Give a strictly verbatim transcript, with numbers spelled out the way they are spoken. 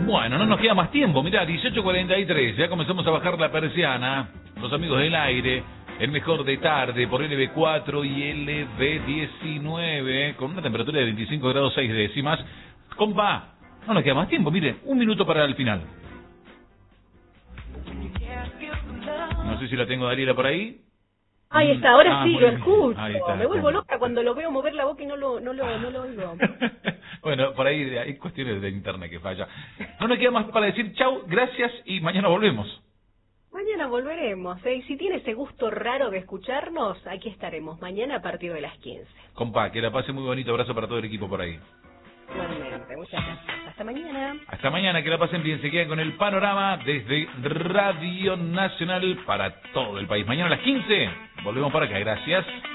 Bueno, no nos queda más tiempo. Mirá, dieciocho cuarenta y tres. Ya comenzamos a bajar la persiana. Los amigos del aire. El mejor de tarde por L B cuatro y L B diecinueve. Con una temperatura de veinticinco grados seis décimas. Compa, no nos queda más tiempo. Miren, un minuto para el final. No sé si la tengo Dariela por ahí. Ahí está, ahora ah, sí, lo escucho. Está, Me vuelvo está. loca cuando lo veo mover la boca y no lo, no lo, no lo oigo. Bueno, por ahí hay cuestiones de internet que falla. No nos queda más para decir chau, gracias y mañana volvemos. Mañana volveremos, ¿eh? Y si tiene ese gusto raro de escucharnos, aquí estaremos mañana a partir de las quince. Compa, que la pase muy bonito. Abrazo para todo el equipo por ahí. Igualmente, muchas gracias. Hasta mañana. Hasta mañana, que la pasen bien. Se quedan con el panorama desde Radio Nacional para todo el país. Mañana a las quince volvemos para acá. Gracias.